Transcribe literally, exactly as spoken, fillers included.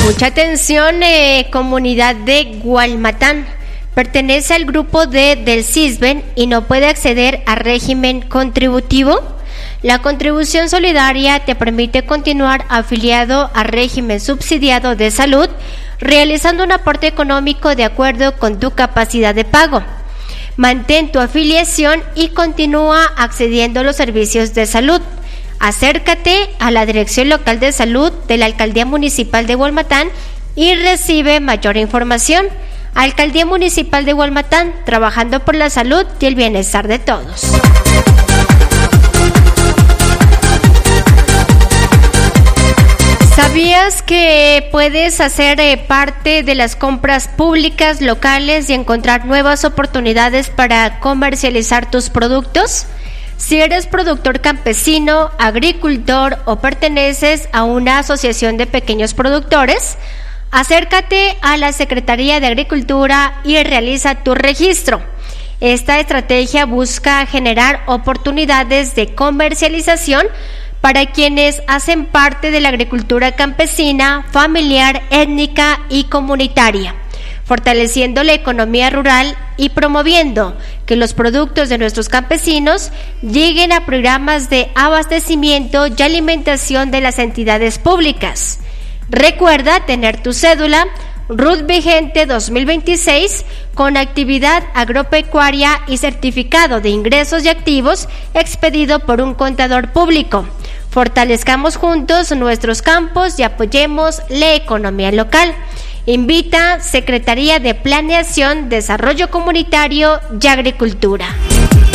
Mucha atención, eh, comunidad de Gualmatán. Pertenece al grupo D del CISBEN y no puede acceder al régimen contributivo. La contribución solidaria te permite continuar afiliado al régimen subsidiado de salud, realizando un aporte económico de acuerdo con tu capacidad de pago. Mantén tu afiliación y continúa accediendo a los servicios de salud. Acércate a la Dirección Local de Salud de la Alcaldía Municipal de Gualmatán y recibe mayor información. Alcaldía Municipal de Gualmatán, trabajando por la salud y el bienestar de todos. ¿Sabías que puedes hacer eh, parte de las compras públicas locales y encontrar nuevas oportunidades para comercializar tus productos? Si eres productor campesino, agricultor o perteneces a una asociación de pequeños productores, acércate a la Secretaría de Agricultura y realiza tu registro. Esta estrategia busca generar oportunidades de comercialización para quienes hacen parte de la agricultura campesina, familiar, étnica y comunitaria, fortaleciendo la economía rural y promoviendo que los productos de nuestros campesinos lleguen a programas de abastecimiento y alimentación de las entidades públicas. Recuerda tener tu cédula R U T vigente dos mil veintiséis con actividad agropecuaria y certificado de ingresos y activos expedido por un contador público. Fortalezcamos juntos nuestros campos y apoyemos la economía local. Invita Secretaría de Planeación, Desarrollo Comunitario y Agricultura.